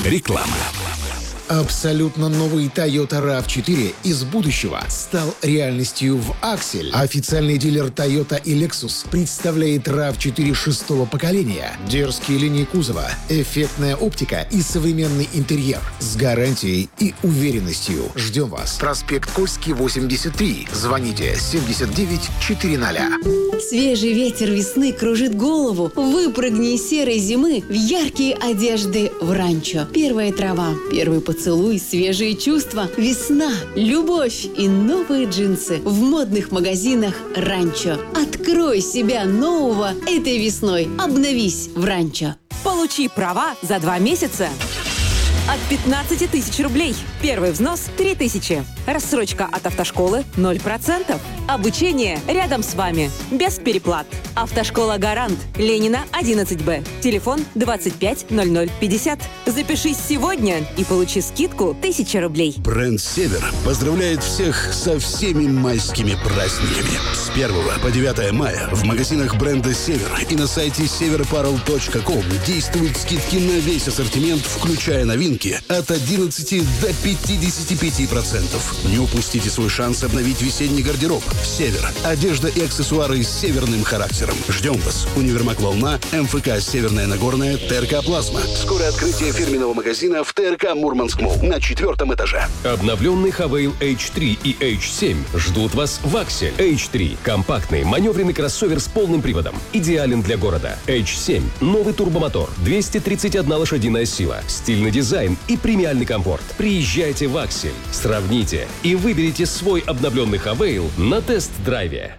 Реклама. Абсолютно новый Toyota RAV4 из будущего стал реальностью в «Аксель». Официальный дилер Toyota и Lexus представляет RAV4 шестого поколения. Дерзкие линии кузова, эффектная оптика и современный интерьер с гарантией и уверенностью. Ждем вас. Проспект Кольский, 83. Звоните 79 400. Свежий ветер весны кружит голову. Выпрыгни из серой зимы в яркие одежды в ранчо. Первая трава, первый поцелуй, свежие чувства, весна, любовь и новые джинсы в модных магазинах «Ранчо». Открой себя нового этой весной. Обновись в «Ранчо». Получи права за 2 месяца от 15 тысяч рублей. Первый взнос – 3 тысячи. Рассрочка от автошколы – 0%. Обучение рядом с вами. Без переплат. Автошкола «Гарант». Ленина, 11Б. Телефон 25 00 50. Запишись сегодня и получи скидку 1000 рублей. Бренд «Север» поздравляет всех со всеми майскими праздниками. С 1 по 9 мая в магазинах бренда «Север» и на сайте severapparel.com действуют скидки на весь ассортимент, включая новинки, от 11 до 55%. Не упустите свой шанс обновить весенний гардероб. «Север». Одежда и аксессуары с северным характером. Ждем вас. Универмаг «Волна», МФК «Северная Нагорная», ТРК «Плазма». Скорое открытие фирменного магазина в ТРК «Мурманск-Молл» на 4-м этаже. Обновленный Хавейл H3 и H7 ждут вас в «Аксель». H3 – компактный, маневренный кроссовер с полным приводом. Идеален для города. H7 – новый турбомотор, 231 лошадиная сила, стильный дизайн и премиальный комфорт. Приезжайте в «Аксель». Сравните и выберите свой обновленный Хавейл на тест-драйве.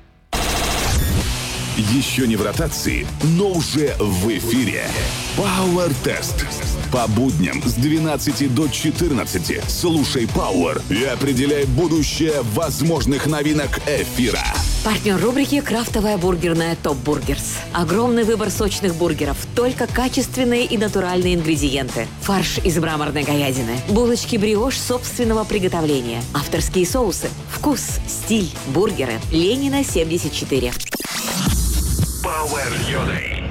Еще не в ротации, но уже в эфире. Power Test. По будням с 12 до 14 слушай Power и определяй будущее возможных новинок эфира. Партнер рубрики «Крафтовая бургерная Топ Бургерс». Огромный выбор сочных бургеров, только качественные и натуральные ингредиенты. Фарш из мраморной говядины, булочки бриош собственного приготовления, авторские соусы, вкус, стиль, бургеры. Ленина, 74. Power Йодой.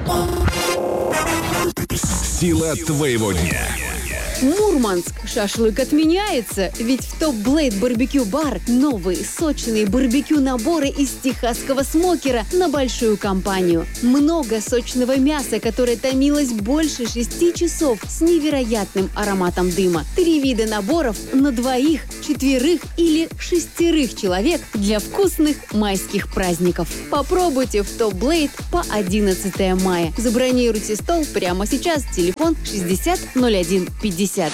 Сила твоего дня. Мурманск. Шашлык отменяется, ведь в Топ Блейд Барбекю Бар новые сочные барбекю-наборы из техасского смокера на большую компанию. Много сочного мяса, которое томилось больше 6 часов с невероятным ароматом дыма. 3 вида наборов на 2, 4 или 6 человек для вкусных майских праздников. Попробуйте в Топ Блейд по 11 мая. Забронируйте стол прямо сейчас. Телефон 60 01 50.